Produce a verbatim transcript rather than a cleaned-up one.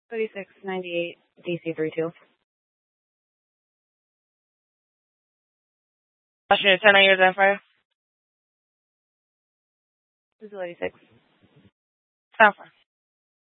thirty-six ninety-eight D C three two. Washington ten on your Zenfire. This is eighty-six. Sound fine.